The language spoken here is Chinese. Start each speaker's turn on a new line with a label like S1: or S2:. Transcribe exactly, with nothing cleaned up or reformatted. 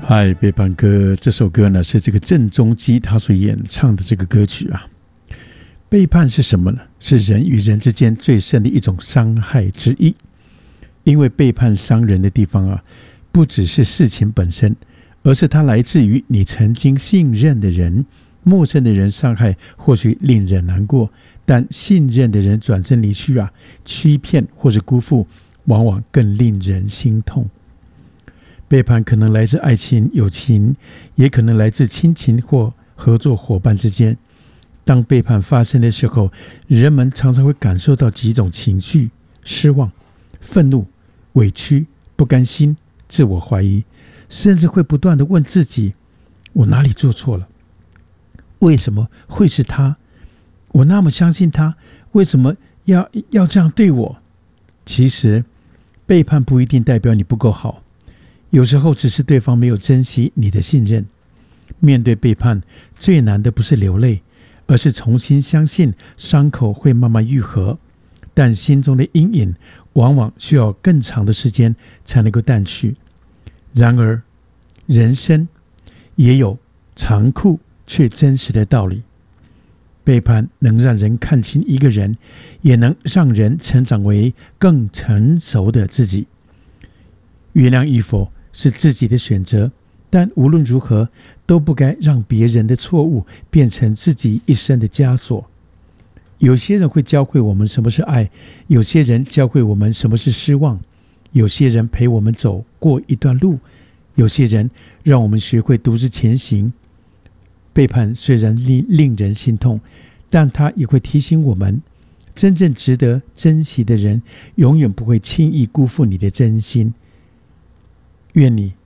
S1: 嗨，背叛哥，这首歌呢是这个郑中基他所演唱的这个歌曲啊。背叛是什么呢？是人与人之间最深的一种伤害之一。因为背叛伤人的地方啊，不只是事情本身，而是它来自于你曾经信任的人。陌生的人伤害或许令人难过，但信任的人转身离去啊，欺骗或是辜负，往往更令人心痛。背叛可能来自爱情、友情，也可能来自亲情或合作伙伴之间。当背叛发生的时候，人们常常会感受到几种情绪：失望、愤怒、委屈、不甘心、自我怀疑，甚至会不断地问自己：我哪里做错了？为什么会是他？我那么相信他，为什么要要这样对我？其实，背叛不一定代表你不够好。有时候只是对方没有珍惜你的信任。面对背叛，最难的不是流泪，而是重新相信伤口会慢慢愈合，但心中的阴影往往需要更长的时间才能够淡去。然而，人生也有残酷却真实的道理。背叛能让人看清一个人，也能让人成长为更成熟的自己。原谅与否是自己的选择，但无论如何都不该让别人的错误变成自己一生的枷锁。有些人会教会我们什么是爱，有些人教会我们什么是失望，有些人陪我们走过一段路，有些人让我们学会独自前行。背叛虽然令人心痛，但它也会提醒我们，真正值得珍惜的人永远不会轻易辜负你的真心。愿你